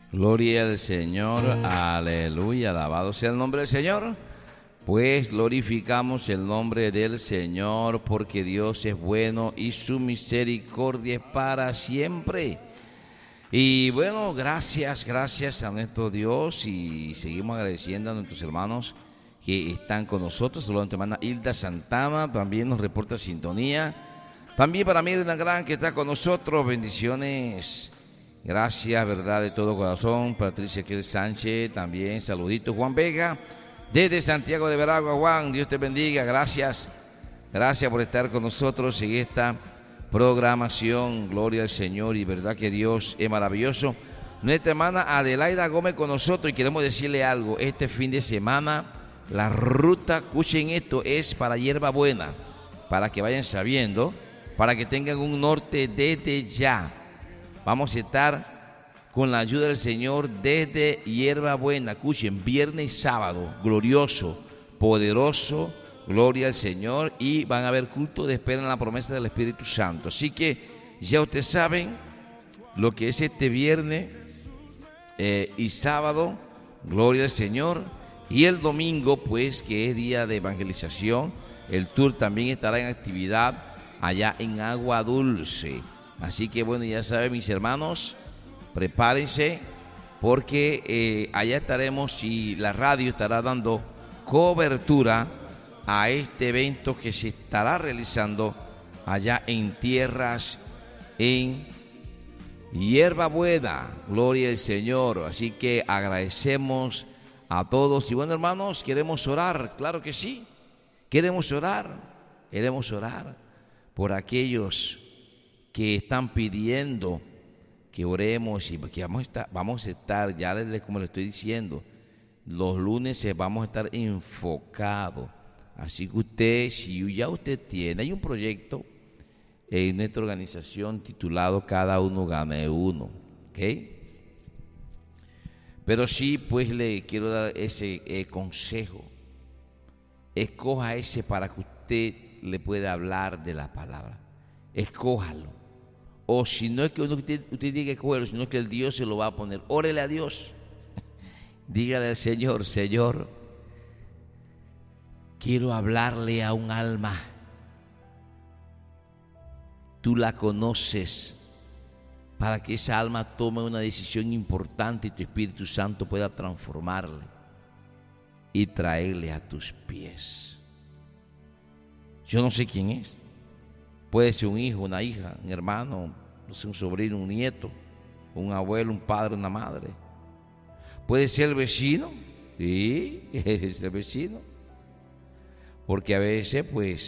Gloria al Señor, aleluya, alabado sea el nombre del Señor. Pues glorificamos el nombre del Señor porque Dios es bueno y su misericordia es para siempre. Y bueno, gracias a nuestro Dios y seguimos agradeciendo a nuestros hermanos que están con nosotros. Saludos a nuestra hermana Hilda Santana, también nos reporta sintonía. También para Mirna Gran que está con nosotros, bendiciones. Gracias, verdad, de todo corazón. Patricia Kiel Sánchez, también saluditos. Juan Vega, desde Santiago de Veragua. Juan, Dios te bendiga, gracias. Gracias por estar con nosotros en esta programación. Gloria al Señor y verdad que Dios es maravilloso. Nuestra hermana Adelaida Gómez con nosotros y queremos decirle algo. Este fin de semana, la ruta, escuchen esto, es para Hierba Buena, para que vayan sabiendo, para que tengan un norte desde ya. Vamos a estar con la ayuda del Señor desde Hierba Buena. Escuchen, viernes y sábado, glorioso, poderoso, gloria al Señor. Y van a haber culto de espera en la promesa del Espíritu Santo. Así que ya ustedes saben lo que es este viernes y sábado, gloria al Señor. Y el domingo, pues, que es día de evangelización, el tour también estará en actividad allá en Agua Dulce. Así que bueno, ya saben mis hermanos, prepárense porque allá estaremos y la radio estará dando cobertura a este evento que se estará realizando allá en tierras en Hierba Buena, gloria al Señor. Así que agradecemos a todos y bueno hermanos, queremos orar, claro que sí, queremos orar por aquellos que están pidiendo que oremos y que vamos a estar, ya desde como le estoy diciendo, los lunes vamos a estar enfocados. Así que usted, si ya usted tiene, hay un proyecto en nuestra organización titulado Cada Uno Gane Uno, ¿ok? Pero sí, pues le quiero dar ese consejo. Escoja ese para que usted le pueda hablar de la palabra. Escójalo. O si no es que usted diga que escogerlo, sino que el Dios se lo va a poner. Órele a Dios. Dígale al Señor, Señor, quiero hablarle a un alma. Tú la conoces para que esa alma tome una decisión importante y tu Espíritu Santo pueda transformarle y traerle a tus pies. Yo no sé quién es. Puede ser un hijo, una hija, un hermano, no sé, un sobrino, un nieto, un abuelo, un padre, una madre. Puede ser el vecino, sí, es el vecino. Porque a veces,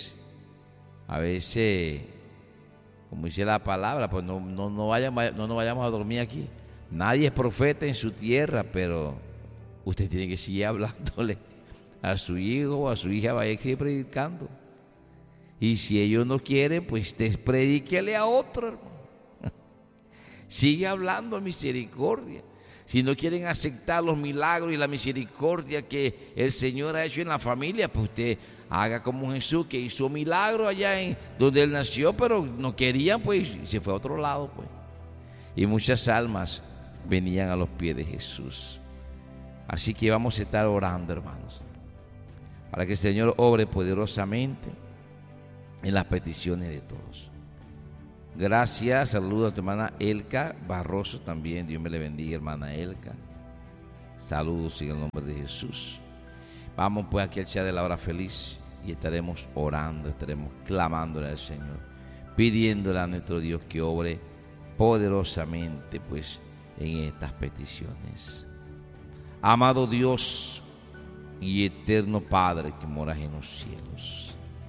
como dice la palabra, pues no vayamos a dormir aquí. Nadie es profeta en su tierra, pero usted tiene que seguir hablándole a su hijo o a su hija, vaya a seguir predicando. Y si ellos no quieren, pues predíquele a otro, hermano. Sigue hablando misericordia. Si no quieren aceptar los milagros y la misericordia que el Señor ha hecho en la familia, pues usted haga como Jesús, que hizo milagros allá en donde él nació, pero no querían, pues, y se fue a otro lado, pues. Y muchas almas venían a los pies de Jesús. Así que vamos a estar orando, hermanos, para que el Señor obre poderosamente en las peticiones de todos. Gracias, saludos a tu hermana Elka Barroso también. Dios me le bendiga, hermana Elka. Saludos en el nombre de Jesús. Vamos pues aquí al chat de la hora feliz y estaremos orando, estaremos clamándole al Señor, pidiéndole a nuestro Dios que obre poderosamente pues en estas peticiones. Amado Dios y eterno Padre que moras en los cielos,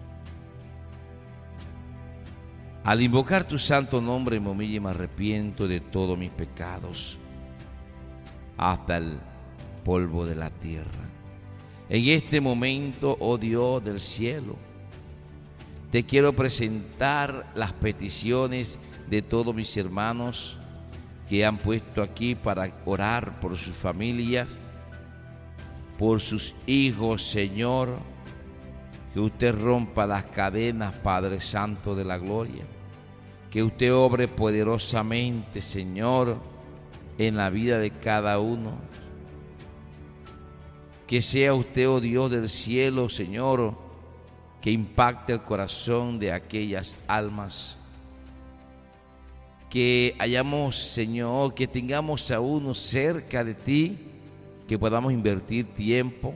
al invocar tu santo nombre me humillo y me arrepiento de todos mis pecados hasta el polvo de la tierra. En este momento, oh Dios del cielo, te quiero presentar las peticiones de todos mis hermanos que han puesto aquí para orar por sus familias, por sus hijos, Señor. Que usted rompa las cadenas, Padre Santo de la gloria. Que usted obre poderosamente, Señor, en la vida de cada uno. Que sea usted, oh Dios del cielo, Señor, que impacte el corazón de aquellas almas. Que hayamos, Señor, que tengamos a uno cerca de ti, que podamos invertir tiempo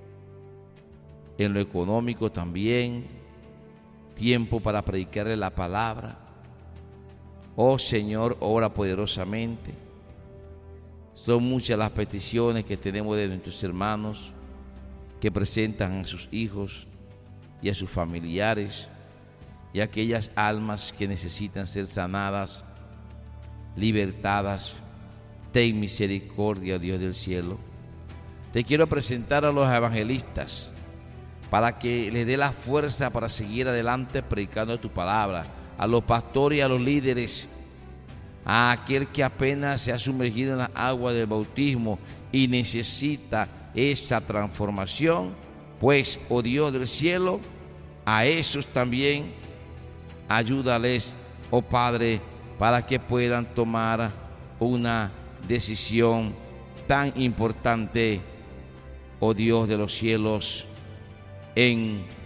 en lo económico también, tiempo para predicarle la palabra. Oh Señor, obra poderosamente. Son muchas las peticiones que tenemos de nuestros hermanos que presentan a sus hijos y a sus familiares y a aquellas almas que necesitan ser sanadas, libertadas. Ten misericordia, Dios del cielo. Te quiero presentar a los evangelistas para que les dé la fuerza para seguir adelante predicando tu palabra, a los pastores y a los líderes, a aquel que apenas se ha sumergido en las aguas del bautismo y necesita esa transformación, pues, oh Dios del cielo, a esos también ayúdales, oh Padre, para que puedan tomar una decisión tan importante, oh Dios de los cielos, en